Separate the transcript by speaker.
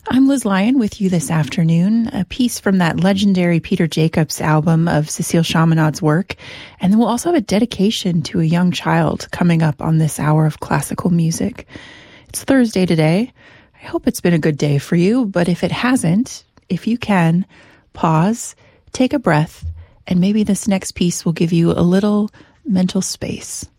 Speaker 1: I'm Liz Lyon with you this afternoon, a piece from that legendary Peter Jacobs album of Cecile Chaminade's work, and then we'll also have a dedication to a young child coming up on this hour of classical music. It's Thursday today. I hope it's been a good day for you, but if it hasn't, if you can, pause, take a breath, and maybe this next piece will give you a little mental space.